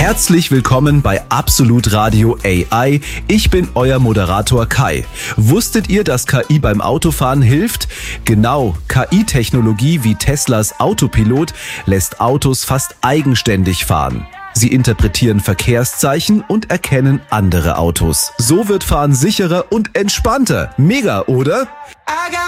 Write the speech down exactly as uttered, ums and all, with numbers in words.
Herzlich willkommen bei Absolut Radio A I. Ich bin euer Moderator Kai. Wusstet ihr, dass K I beim Autofahren hilft? Genau, K I-Technologie wie Teslas Autopilot lässt Autos fast eigenständig fahren. Sie interpretieren Verkehrszeichen und erkennen andere Autos. So wird Fahren sicherer und entspannter. Mega, oder?